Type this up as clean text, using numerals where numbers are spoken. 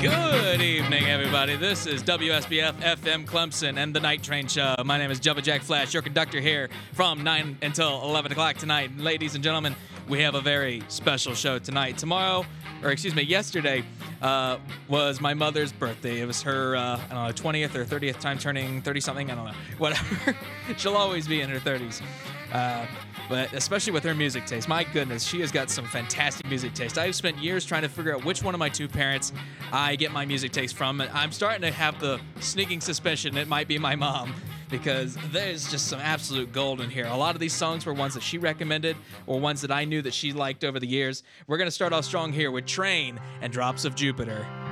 Good evening, everybody. This is WSBF FM Clemson and the Night Train Show. My name is Jubba Jack Flash, your conductor here from 9 until 11 o'clock tonight. And ladies and gentlemen, we have a very special show tonight. Yesterday was my mother's birthday. It was her, 20th or 30th time turning 30-something. I don't know. Whatever. She'll always be in her 30s. But especially with her music taste. My goodness, she has got some fantastic music taste. I've spent years trying to figure out which one of my two parents I get my music taste from. And I'm starting to have the sneaking suspicion it might be my mom, because there's just some absolute gold in here. A lot of these songs were ones that she recommended or ones that I knew that she liked over the years. We're going to start off strong here with Train and Drops of Jupiter.